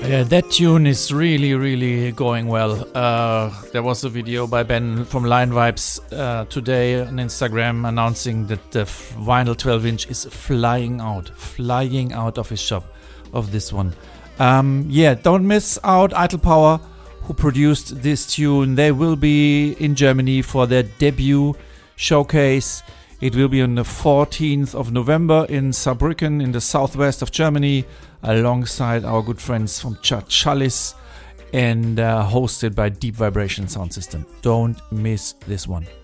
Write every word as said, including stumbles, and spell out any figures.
Yeah, that tune is really, really going well. Uh, there was a video by Ben from Line Vibes uh, today on Instagram announcing that the f- vinyl twelve inch is flying out, flying out of his shop of this one. Um, yeah, don't miss out Idle Power, who produced this tune. They will be in Germany for their debut showcase. It will be on the fourteenth of November in Saarbrücken in the southwest of Germany, alongside our good friends from Chad Chalice, and uh, hosted by Deep Vibration Sound System. Don't miss this one.